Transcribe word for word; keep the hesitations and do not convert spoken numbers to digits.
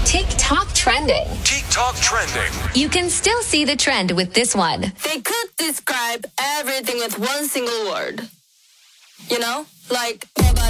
TikTok trending. TikTok trending. You can still see the trend with this one. They could describe everything with one single word. You know? Like,